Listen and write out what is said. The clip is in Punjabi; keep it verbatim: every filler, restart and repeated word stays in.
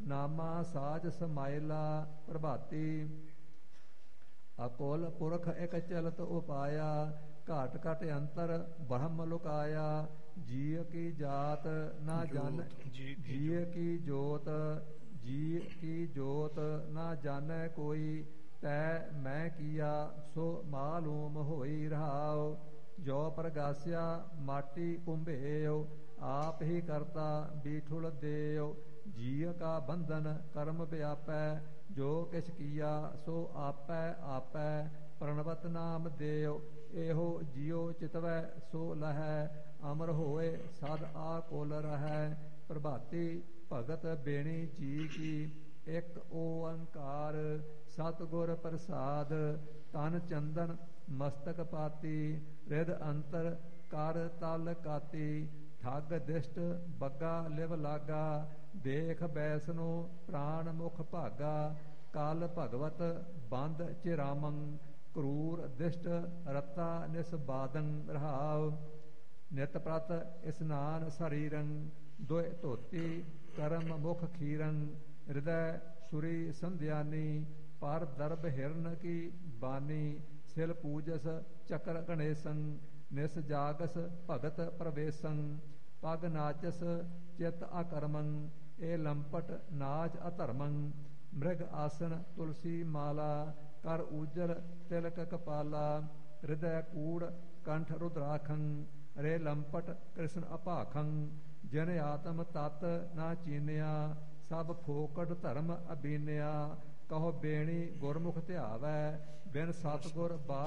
ਨਾਮਾ ਸਾਜ ਸਮਾਇਲਾ ਪ੍ਰਭਾਤੀ। ਅਕੁਲ ਪੁਰਖ ਇਕ ਚਲਤ ਉਪਾਇਆ ਘਾਟ ਘਟ ਅੰਤਰ ਬ੍ਰਹਮ ਲੁਕਾਇਆ। ਜੀਅ ਕੀ ਜਾਤ ਨਾ ਜਨ ਜੀਅ ਕੀ ਜੋਤ ਜੀਅ ਕੀ ਜੋਤ ਨਾ ਜਾਣੈ ਕੋਈ। ਤੈ ਮੈਂ ਕੀਆ ਸੋ ਮਾਲੂਮ ਹੋਈ ਰਹਾਉ। ਜੋ ਪ੍ਰਗਾਸਿਆ ਮਾਟੀ ਕੁੰਭੇਉ ਆਪ ਹੀ ਕਰਤਾ ਬੀਠੁਲ ਦੇਉ। ਜੀਅ ਕਾ ਬੰਧਨ ਕਰਮ ਵਿਆਪੈ ਜੋ ਕਿਛ ਕੀਆ ਸੋ ਆਪੈ ਆਪੈ। ਪ੍ਰਣਵਤ ਨਾਮ ਦੇਉ ਇਹੋ ਜਿਉ ਚਿਤਵੈ ਸੋ ਲਹੈ। ਅਮਰ ਹੋਏ ਸਦ ਆਕੁਲ ਰਹੈ। ਪ੍ਰਭਾਤੀ ਭਗਤ ਬੇਣੀ ਜੀ ਕੀ ਇਕ ਓੰਕਾਰ। ਸਤਿਗੁਰ ਪ੍ਰਸਾਦ ਤਨ ਚੰਦਨ ਮਸਤਕ ਪਾਤੀ। ਰਿਦ ਅੰਤਰ ਕਰ ਤਲ ਕਾਤੀ। ਠੱਗ ਦਿਸ਼ਟ ਬੱਗਾ ਲਿਵ ਲਾਗਾ। ਦੇਖ ਬੈਸਨੋ ਪ੍ਰਾਣ ਮੁਖ ਭਾਗਾ। ਕਲ ਭਗਵਤ ਬੰਦ ਚਿਰਾਮੰ ਕਰੂਰ ਦਿਸ਼ਟ ਰਤਾ ਨਿਸਬਾਦੰ ਰਹਾਉ। ਨਿਤ ਪ੍ਰਤ ਇਸਨਾਨ ਸਰੀਰੰ ਦੁਇ ਧੋਤੀ ਕਰਮ ਮੁਖ ਖੀਰੰ। ਹਿਰਦੈ ਸੁਰੀ ਸੰਧਿਆਨੀ ਪਰ ਦਰਬ ਹਿਰਨ ਕੀ ਬਾਨੀ। ਸਿਲ ਪੂਜਸ ਚਕਰ ਗਣੇਸੰ ਨਿਸ ਜਾਗਸ ਭਗਤ ਪ੍ਰਵੇਸੰ। ਪਗ ਨਾਚਸ ਚਿਤ ਅਕਰਮੰ ਇਹ ਲੰਪਟ ਨਾਚ ਅਧਰਮੰ। ਮ੍ਰਿਗ ਆਸਨ ਤੁਲਸੀ ਮਾਲਾ ਕਰ ਊਜਲ ਤਿਲਕ ਕਪਾਲਾ। ਹਿਰਦੈ ਕੂੜ ਕੰਠ ਰੁਦਰਾਖੰ ਰੇ ਲੰਪਟ ਕ੍ਰਿਸ਼ਨ ਅਭਾਖੰ। ਜਿਨ ਆਤਮ ਤਤ ਨਾ ਚੀਨਿਆ ਸਭ ਫੋਕਟ ਧਰਮ ਅਬੀਨਿਆ। ਕਹੋ ਬੇਣੀ ਗੁਰਮੁਖ ਧਿਆਵੈ ਬਿਨ ਸਤਿਗੁਰ ਬਾ